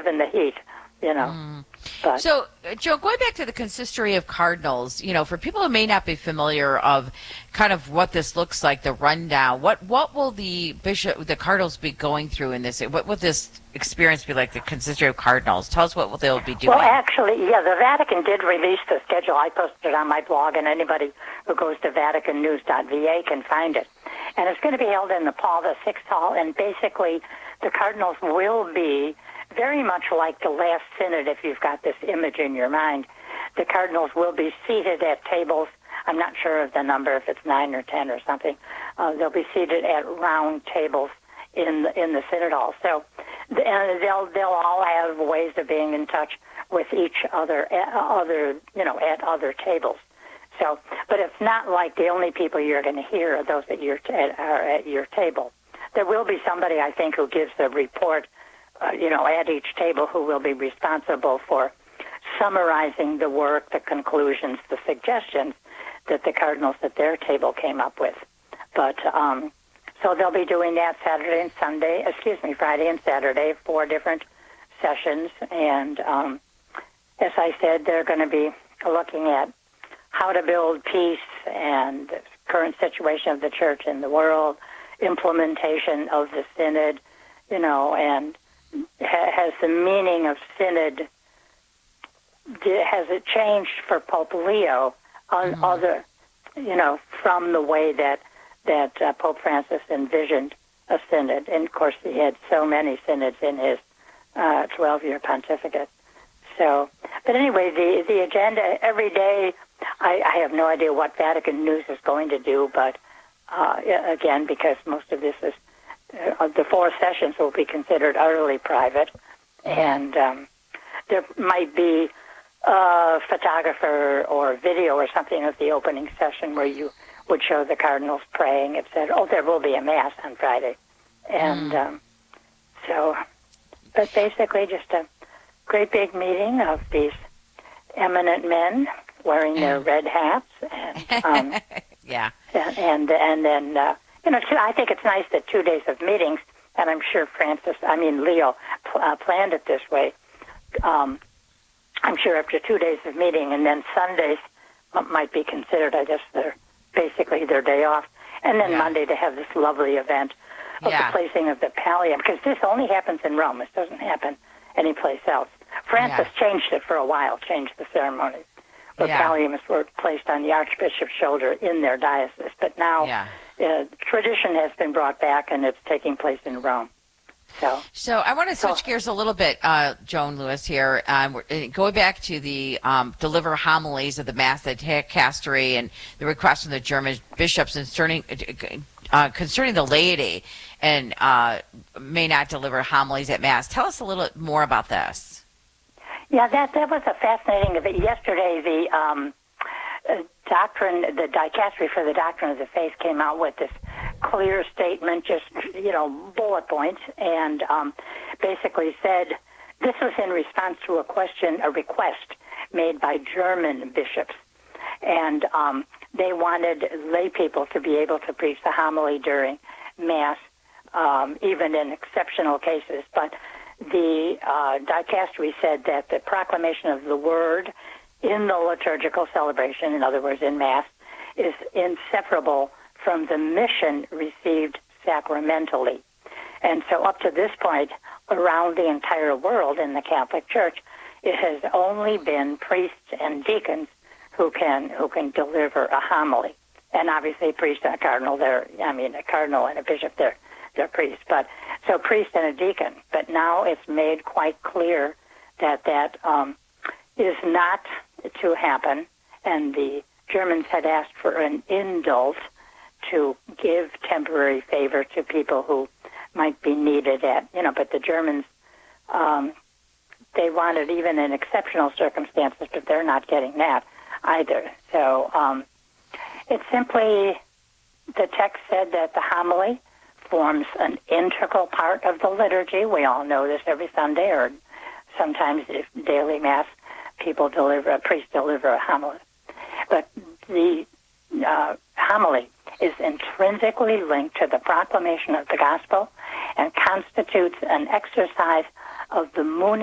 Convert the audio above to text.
given the heat, you know. But So, Joe, going back to the consistory of cardinals, for people who may not be familiar of kind of what this looks like, the rundown, what will the cardinals be going through in this? What will this experience be like, the consistory of cardinals? Tell us what they'll be doing. Well, actually, the Vatican did release the schedule. I posted it on my blog, and anybody who goes to vaticannews.va can find it. And it's going to be held in the Paul VI Hall, and basically the cardinals will be very much like the last synod, if you've got this image in your mind. The cardinals will be seated at tables. I'm not sure of the number, if it's 9 or 10 or something. They'll be seated at round tables in the synod hall. So they'll all have ways of being in touch with each other, at other tables. So, but it's not like the only people you're going to hear are those that are at your table. There will be somebody, I think, who gives the report at each table, who will be responsible for summarizing the work, the conclusions, the suggestions that the cardinals at their table came up with. But so they'll be doing that Friday and Saturday, 4 different sessions. And as I said, they're going to be looking at how to build peace and the current situation of the church in the world, implementation of the synod, and has the meaning of synod, has it changed for Pope Leo on from the way that Pope Francis envisioned a synod? And of course, he had so many synods in his 12-year pontificate. So, but anyway, the agenda every day, I have no idea what Vatican News is going to do, but again, because most of this is the 4 sessions will be considered utterly private, and there might be a photographer or video or something of the opening session where you would show the cardinals praying. It said, there will be a mass on Friday. And but basically just a great big meeting of these eminent men wearing their red hats. And, yeah. And then, I think it's nice that 2 days of meetings, and I'm sure Leo planned it this way. I'm sure after 2 days of meeting, and then Sundays might be considered, I guess, basically their day off. And then Monday to have this lovely event of the placing of the pallium, because this only happens in Rome. This doesn't happen anyplace else. Francis changed it for a while, changed the ceremony. The palliums were placed on the archbishop's shoulder in their diocese. But now tradition has been brought back, and it's taking place in Rome. So I want to switch gears a little bit, Joan Lewis here. Going back to the deliver homilies of the Mass at Dicastery and the request from the German bishops concerning the laity and may not deliver homilies at Mass. Tell us a little more about this. Yeah, that was a fascinating event. Yesterday, the Dicastery for the Doctrine of the Faith came out with this clear statement, just, bullet points, and basically said this was in response to a request made by German bishops. And they wanted lay people to be able to preach the homily during Mass, even in exceptional cases. But the Dicastery said that the proclamation of the Word in the liturgical celebration, in other words, in Mass, is inseparable from the mission received sacramentally. And so up to this point, around the entire world in the Catholic Church, it has only been priests and deacons who can deliver a homily. And obviously a priest and a cardinal, a cardinal and a bishop, they're priests. But so priest and a deacon. But now it's made quite clear that is not to happen. And the Germans had asked for an indult to give temporary favor to people who might be needed but the Germans, they wanted even in exceptional circumstances, but they're not getting that either. So it's simply, the text said that the homily forms an integral part of the liturgy. We all know this every Sunday, or sometimes if daily Mass, priests deliver a homily. But the homily is intrinsically linked to the proclamation of the gospel and constitutes an exercise of the